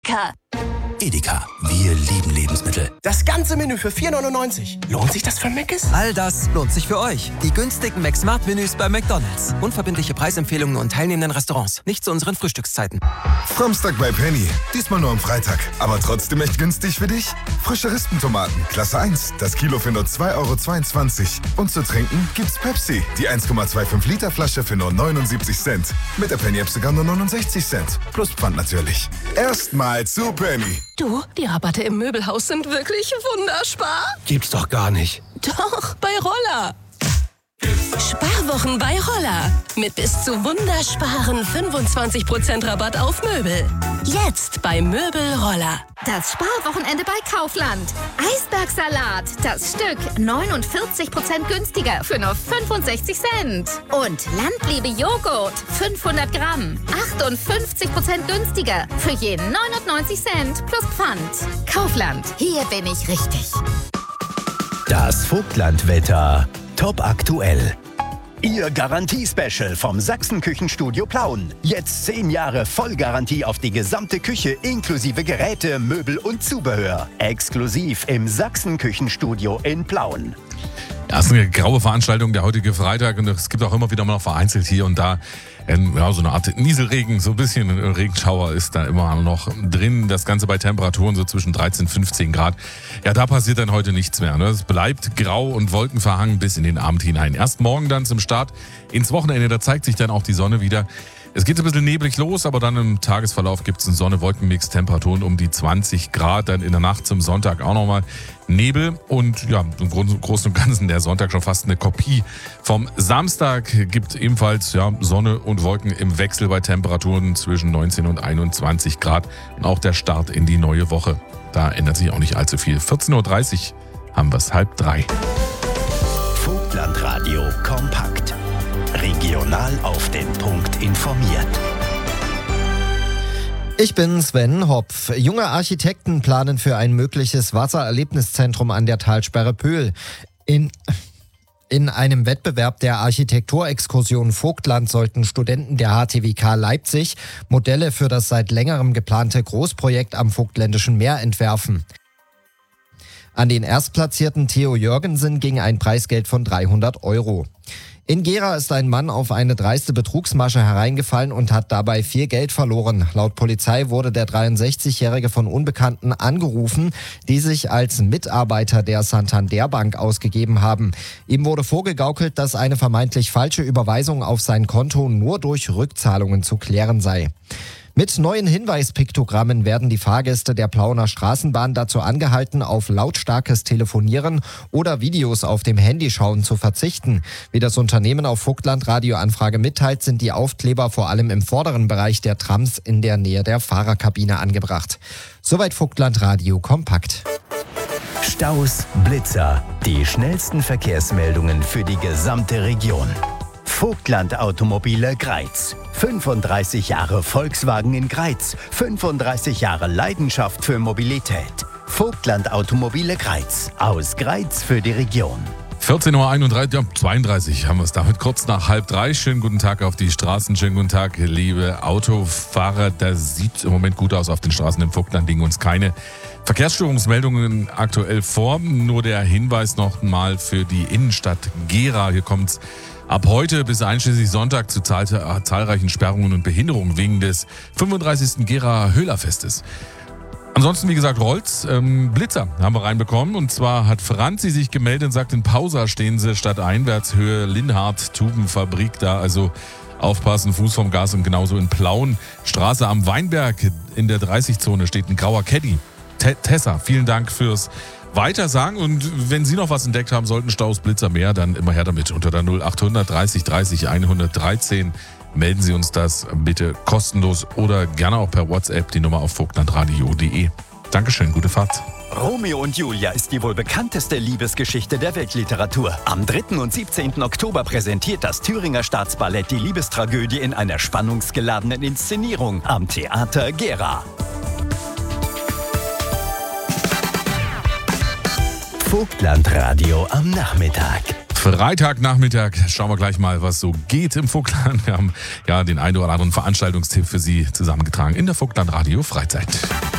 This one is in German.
Edeka. Edeka, wir lieben Lebensmittel. Das ganze Menü für 4,99. Lohnt sich das für Mc's? All das lohnt sich für euch. Die günstigen McSmart-Menüs bei McDonald's. Unverbindliche Preisempfehlungen und teilnehmenden Restaurants. Nicht zu unseren Frühstückszeiten. Samstag bei Penny. Diesmal nur am Freitag. Aber trotzdem echt günstig für dich? Frische Rispentomaten, Klasse 1. Das Kilo für nur 2,22 €. Und zu trinken gibt's Pepsi. Die 1,25 Liter Flasche für nur 79 Cent. Mit der Penny-App sogar nur 69 Cent. Plus Pfand natürlich. Erstmal zu Penny. Du, die Rabatte im Möbelhaus sind wirklich wunderspar. Gibt's doch gar nicht. Doch, bei Roller. Sparwochen bei Roller. Mit bis zu wundersparen 25% Rabatt auf Möbel. Jetzt bei Möbel Roller. Das Sparwochenende bei Kaufland. Eisbergsalat, das Stück 49% günstiger für nur 65 Cent. Und Landliebe Joghurt, 500 Gramm, 58% günstiger für je 99 Cent plus Pfand. Kaufland, hier bin ich richtig. Das Vogtlandwetter. Top aktuell. Ihr Garantie-Special vom Sachsen-Küchenstudio Plauen. Jetzt 10 Jahre Vollgarantie auf die gesamte Küche inklusive Geräte, Möbel und Zubehör. Exklusiv im Sachsen-Küchenstudio in Plauen. Ja, es ist eine graue Veranstaltung, der heutige Freitag, und es gibt auch immer wieder mal noch vereinzelt hier und da so eine Art Nieselregen, so ein bisschen Regenschauer ist da immer noch drin. Das Ganze bei Temperaturen so zwischen 13 und 15 Grad. Ja, da passiert dann heute nichts mehr. Ne? Es bleibt grau und wolkenverhangen bis in den Abend hinein. Erst morgen dann zum Start ins Wochenende, da zeigt sich dann auch die Sonne wieder. Es geht ein bisschen neblig los, aber dann im Tagesverlauf gibt es einen Sonne-Wolken-Mix, Temperaturen um die 20 Grad. Dann in der Nacht zum Sonntag auch nochmal Nebel. Und ja, im Großen und Ganzen der Sonntag schon fast eine Kopie vom Samstag. Gibt ebenfalls Sonne und Wolken im Wechsel bei Temperaturen zwischen 19 und 21 Grad. Und auch der Start in die neue Woche. Da ändert sich auch nicht allzu viel. 14.30 Uhr haben wir es 2:30. Vogtlandradio kompakt. Regional auf den Punkt informiert. Ich bin Sven Hopf. Junge Architekten planen für ein mögliches Wassererlebniszentrum an der Talsperre Pöhl. In einem Wettbewerb der Architekturexkursion Vogtland sollten Studenten der HTWK Leipzig Modelle für das seit längerem geplante Großprojekt am Vogtländischen Meer entwerfen. An den Erstplatzierten Theo Jürgensen ging ein Preisgeld von 300 €. In Gera ist ein Mann auf eine dreiste Betrugsmasche hereingefallen und hat dabei viel Geld verloren. Laut Polizei wurde der 63-Jährige von Unbekannten angerufen, die sich als Mitarbeiter der Santander Bank ausgegeben haben. Ihm wurde vorgegaukelt, dass eine vermeintlich falsche Überweisung auf sein Konto nur durch Rückzahlungen zu klären sei. Mit neuen Hinweispiktogrammen werden die Fahrgäste der Plauener Straßenbahn dazu angehalten, auf lautstarkes Telefonieren oder Videos auf dem Handy schauen zu verzichten. Wie das Unternehmen auf Vogtland-Radio-Anfrage mitteilt, sind die Aufkleber vor allem im vorderen Bereich der Trams in der Nähe der Fahrerkabine angebracht. Soweit Vogtland-Radio kompakt. Staus, Blitzer, die schnellsten Verkehrsmeldungen für die gesamte Region. Vogtland Automobile Greiz. 35 Jahre Volkswagen in Greiz. 35 Jahre Leidenschaft für Mobilität. Vogtland Automobile Greiz. Aus Greiz für die Region. 14.31 Uhr, haben wir es damit kurz nach 2:30. Schönen guten Tag auf die Straßen, schönen guten Tag, liebe Autofahrer. Das sieht im Moment gut aus auf den Straßen im Vogtland, liegen uns keine Verkehrsstörungsmeldungen aktuell vor. Nur der Hinweis noch mal für die Innenstadt Gera. Hier kommt es ab heute bis einschließlich Sonntag zu zahlreichen Sperrungen und Behinderungen wegen des 35. Gera Höhlerfestes. Ansonsten, wie gesagt, rollt's. Blitzer haben wir reinbekommen. Und zwar hat Franzi sich gemeldet und sagt, in Pausa stehen sie stadteinwärts Höhe Linhardt, Tubenfabrik da. Also aufpassen, Fuß vom Gas, und genauso in Plauen. Straße am Weinberg in der 30-Zone steht ein grauer Caddy. Tessa, vielen Dank fürs Weitersagen. Und wenn Sie noch was entdeckt haben sollten, Staus, Blitzer, mehr, dann immer her damit unter der 0800 30 30 113. Melden Sie uns das bitte kostenlos oder gerne auch per WhatsApp, die Nummer auf vogtlandradio.de. Dankeschön, gute Fahrt. Romeo und Julia ist die wohl bekannteste Liebesgeschichte der Weltliteratur. Am 3. und 17. Oktober präsentiert das Thüringer Staatsballett die Liebestragödie in einer spannungsgeladenen Inszenierung am Theater Gera. Vogtlandradio am Nachmittag. Freitagnachmittag, schauen wir gleich mal, was so geht im Vogtland. Wir haben den einen oder anderen Veranstaltungstipp für Sie zusammengetragen in der Vogtlandradio Freizeit.